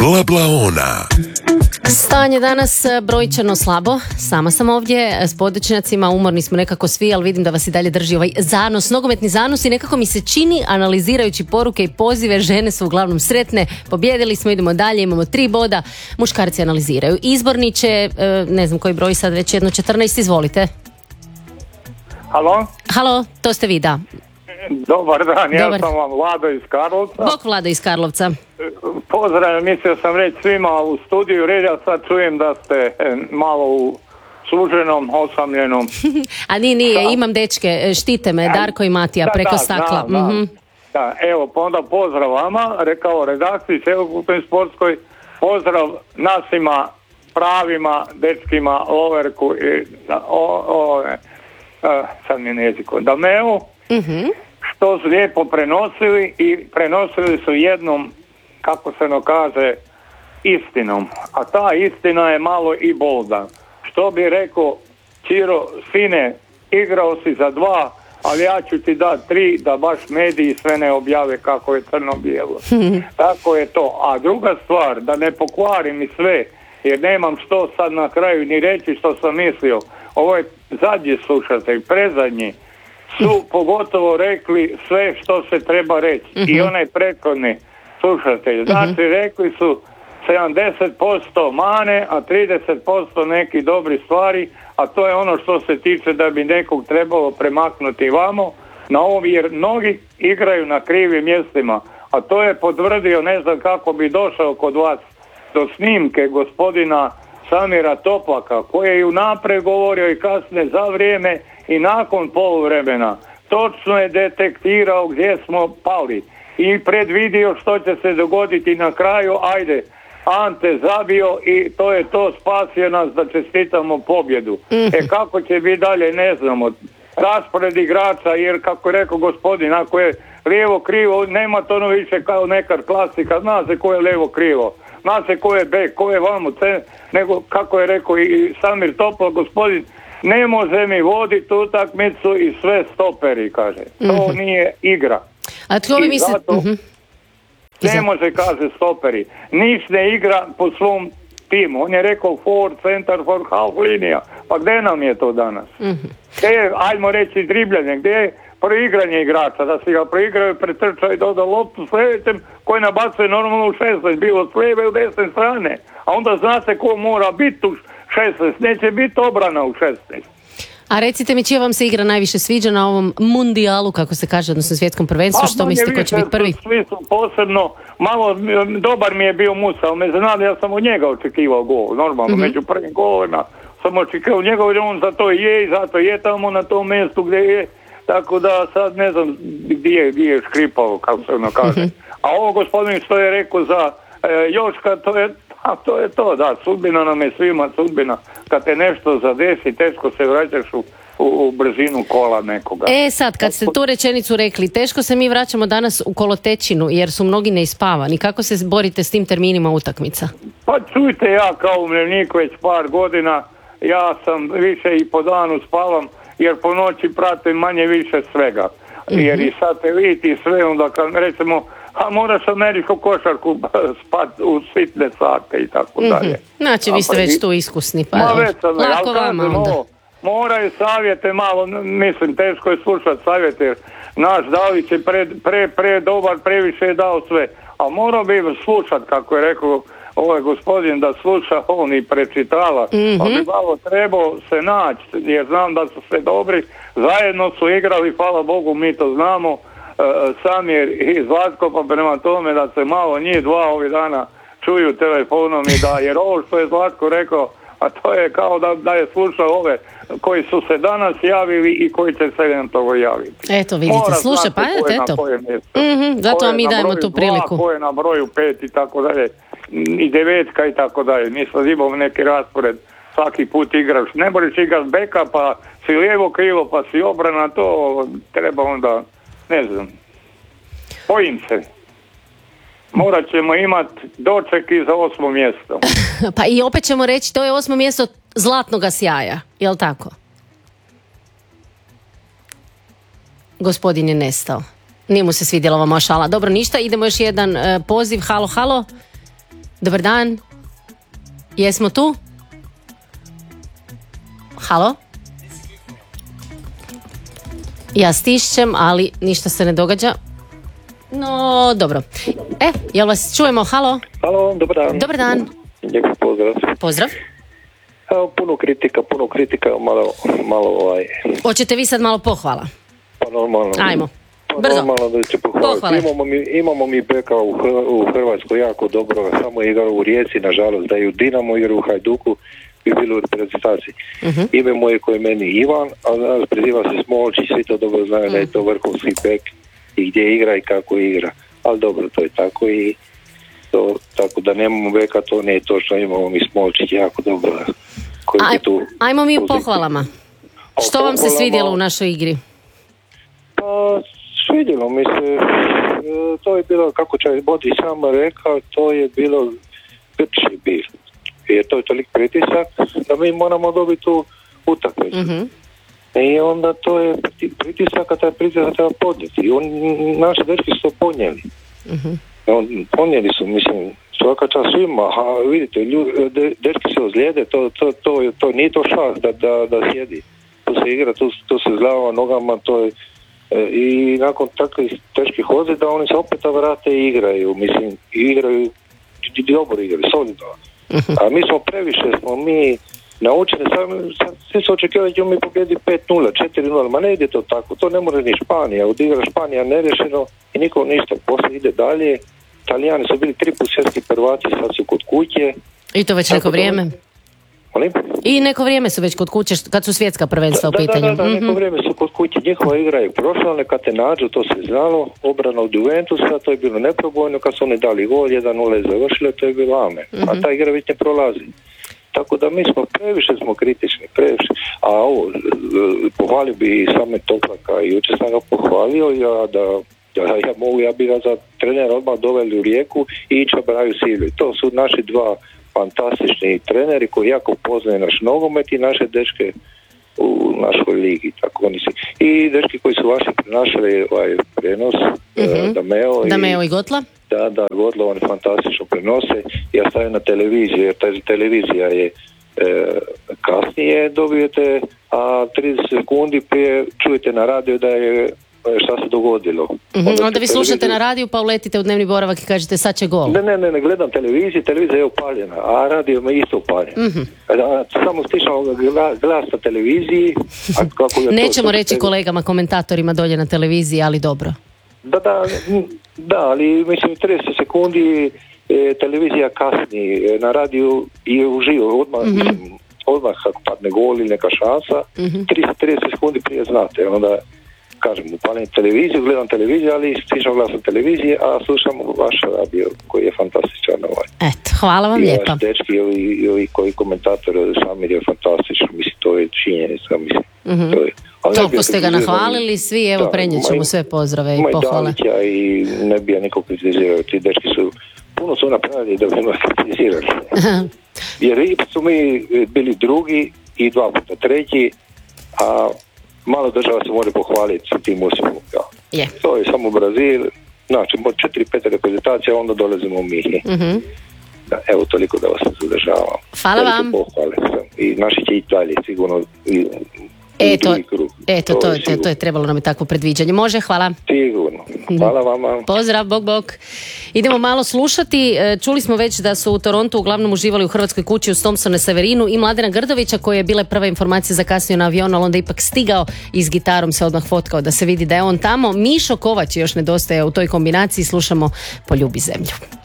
Blablaona. Stanje danas brojčano slabo, sama sam ovdje s podočnjacima, umorni smo nekako svi, ali vidim da vas i dalje drži ovaj zanos, nogometni zanos i nekako mi se čini, analizirajući poruke i pozive, žene su uglavnom sretne, pobjedili smo, idemo dalje, imamo 3 boda, muškarci analiziraju. Izborniče, ne znam koji broj sad, već 1:14, izvolite. Halo? Halo, to ste vi, da. Dobar dan, ja sam vam Vlado iz Karlovca. Bok Vlado iz Karlovca. Pozdrav, mislio sam reći svima u studiju, ja sad čujem da ste malo u suženom, osamljenom. A nije, imam dečke, štite me, Darko i Matija, preko stakla. Da, evo, pa onda pozdrav vama, rekao redakciji, cjelokupnoj sportskoj, pozdrav nasima pravima, dečkima, Loverku i sad mi je jeziku, Dameu, što su lijepo prenosili i prenosili su jednom, kako se kaže, istinom. A ta istina je malo i bolda. Što bi rekao Čiro, sine, igrao si za 2, ali ja ću ti dati 3 da baš mediji sve ne objave kako je crno-bijelo. Tako je to. A druga stvar, da ne pokvarim i sve, jer nemam što sad na kraju ni reći što sam mislio. Ovo je zadnji slušatelj, prezadnji, su pogotovo rekli sve što se treba reći. I onaj prethodni slušatelj. Znači, rekli su 70% mane, a 30% neki dobri stvari, a to je ono što se tiče da bi nekog trebalo premaknuti vamo na ovom, jer mnogi igraju na krivim mjestima, a to je potvrdio, ne znam kako bi došao kod vas do snimke gospodina Samira Toplaka, koji je unaprijed govorio i kasnije za vrijeme i nakon poluvremena. Točno je detektirao gdje smo pali i predvidio što će se dogoditi na kraju. Ajde, Ante zabio i to je to, spasio nas da čestitamo pobjedu. Kako će biti dalje, ne znamo. Raspored igrača, jer kako je rekao gospodin, ako je lijevo krivo, nema to ono više kao nekad klasika, zna se ko je lijevo krivo, zna se ko je bek, ko je vamo, nego kako je rekao i Samir Topla, gospodin, ne može mi voditi utakmicu i sve stoperi, kaže. To nije igra. A tko bi misli... Ne može, kaže, stoperi. Niš ne igra po svom timu. On je rekao for, center, for, half linija. Pa gdje nam je to danas? Gdje je, ajmo reći, dribljanje? Gdje je proigranje igrača? Da si ga proigraju, pretrčaju, doda loptu sljedećem koji nabacuje normalno u 16, bilo s lijeve u desne strane. A onda zna se ko mora biti u 16. Neće biti obrana u 16. A recite mi, čija vam se igra najviše sviđa na ovom mundijalu, kako se kaže, odnosno svjetskom prvenstvu, što mislite ko će biti prvi? Svi su posebno, malo dobar mi je bio Musa, ali me znali, ja sam od njega očekivao gol, normalno, među prvim golovima sam očekivao njega, jer on zato je i zato je tamo na tom mjestu gdje je, tako da sad ne znam gdje je škripao, kako se ono kaže. A ovo gospodin što je rekao za Joška, to je to, da, sudbina nam je svima sudbina. Kad te nešto zadesi, teško se vraćaš u brzinu kola nekoga. Sad, kad ste tu rečenicu rekli, teško se mi vraćamo danas u kolotečinu, jer su mnogi neispavani. Kako se borite s tim terminima utakmica? Pa čujte, ja kao umirovljenik već par godina, ja sam više i po danu spavam, jer po noći pratim manje više svega. Jer i satelit i sve, onda kad recimo, a moraš američku košarku spat u sitne sate i tako dalje. Znači, vi ste već tu iskusni, pa lako vama onda. Moraju savjete malo, mislim, teško je slušati savjete, jer naš Davić je pre dobar, previše je dao sve. A morao bi slušati, kako je rekao ovaj gospodin, da sluša on i prečitava. Ali bi malo trebao se naći, jer znam da su sve dobri. Zajedno su igrali, hvala Bogu, mi to znamo, Samir i Zlatko, pa prema tome da se malo njih dva ovih dana čuju telefonom i da, jer ovo što je Zlatko rekao, a to je kao da je slušao ove koji su se danas javili i koji će se jedan togo javiti. Eto, vidite, sluša, pa eto. Zato vam mi dajemo tu priliku. Ko je na broju 5 i tako dalje, i 9 i tako dalje. Mi sad imamo neki raspored, svaki put igraš, ne možeš igrati beka, pa si lijevo krivo, pa si obrana, to treba onda, ne znam, bojim se. Morat ćemo imati doček i za 8. mjesto. Pa i opet ćemo reći, to je 8. mjesto zlatnoga sjaja, jel tako? Gospodin je nestao. Nije mu se svidjela ova mašala. Dobro, ništa, idemo još jedan poziv. Halo, halo. Dobar dan. Jesmo tu? Halo? Ja stišćem, ali ništa se ne događa. No, dobro. Jel vas čujemo? Halo? Halo, dobar dan. Dobar dan. Lijepi pozdrav. Pozdrav. Evo, puno kritika, malo Hoćete vi sad malo pohvala? Pa normalno. Ajmo. Pa brzo. Normalno da će pohvaliti. Imamo mi beka u Hrvatskoj jako dobro, samo igra u Rijeci, nažalost, da je u Dinamo, igra u Hajduku i bilo u reprezentaciji. Ime moje koje meni Ivan, a danas preziva se Smolčić, svi to dobro znaju da je to vrhunski bek i gdje igra i kako igra. Ali dobro, to je tako i to, tako da nemamo beka, to nije točno, imamo mi Smolčić jako dobro. Ajmo mi u pohvalama. Što vam se svidjelo u našoj igri? Pa, svidjelo mi se, to je bilo, kako će Bodi sam rekao, to je bilo grčki bil. Jer to je tolik pritisak da mi moramo dobiti tu utakmicu. I onda to je pritisak, a taj pritisak treba podnijeti. I naši dečki su to podnijeli. Podnijeli su, mislim, svaka čast svima, a vidite, dečki se ozlijede, to nije to šah da sjedi. Tu se igra, tu se zglava nogama, to je i nakon takvih teških ozljeda oni se opet vrate i igraju, mislim, dobro igraju, solidno. A mi smo previše, mi naučeni, svi su očekivali da ćemo mi pobjedi 5-0, 4-0, ma ne ide to tako, to ne može ni Španija, odigra Španija nerešeno i niko ništa, poslije ide dalje, Italijani su bili 3 put svjetski prvaci, sad su kod kuće. I to već neko vrijeme? I neko vrijeme su već kod kuće kad su svjetska prvenstva u pitanju. Da, neko vrijeme su kod kuće, njihova igra je prošla, neka te nađu, to se znalo, obrana od Juventusa, to je bilo neprobojno, kad su oni dali gol, 1-0 je završilo, to je bilo amen. A ta igra već ne prolazi. Tako da mi smo previše kritični, previše. A ovo, pohvalio bi same Toplaka i jučer sam ga pohvalio, ja bi ga za trenera odmah doveli u Rijeku i Ića Braju Silvi. To su naši dva fantastični treneri koji jako poznaju naš nogomet i naše dečke u našoj ligi. Tako oni i dečki koji su vaši prenašali ovaj prenos, Dameo i Gotla. Da, Gotla, oni fantastično prenose. Ja stavim na televiziju, jer ta televizija je kasnije dobijete, a 30 sekundi prije čujete na radio da je šta se dogodilo. Onda vi slušate na radiju pa uletite u dnevni boravak i kažete sad će gol. Ne, gledam televiziju, televizija je upaljena, a radio me isto upaljen. Samo stišamo glas na televiziji. Nećemo reći kolegama, komentatorima dolje na televiziji, ali dobro. Da, ali mislim 30 sekundi televizija kasni, na radiju je uživo, odmah kako padne gol ili neka šansa, 30 sekundi prije znate, onda kažem, upalim televiziju, gledam televiziju, ali stišam glas na televiziji, a slušam vaš radio koji je fantastičan. Eto, hvala vam lijepa. I vaš dečki i ovi koji komentatori Samir je fantastično, mislim, to je činjenica, mislim, to je. Toliko ste ga nahvalili svi, evo prenijet ćemo sve pozdrave i pohvale. I ne bi ja nikog kritizirao, ti dečki su puno su napravili da bi nas kritizirali. Jer su mi bili drugi i 2 puta treći, a malo država se može pohvaliti s tim uspjehom. To je samo Brazil, znači 4-5 reprezentacija, onda dolazimo mi. Da, evo toliko da vas zadržavam. Hvala vam. I naši će i dalje sigurno to je trebalo nam je takvo predviđanje. Može, hvala. Sigurno. Hvala vama. Pozdrav, bok. Idemo malo slušati. Čuli smo već da su u Torontu uglavnom uživali u Hrvatskoj kući uz Thompsona Severinu i Mladena Grdovića, koje je bile prva informacija zakasnio na avion, ali onda ipak stigao i s gitarom se odmah fotkao da se vidi da je on tamo. Mišo Kovač još nedostaje u toj kombinaciji. Slušamo Poljubi zemlju.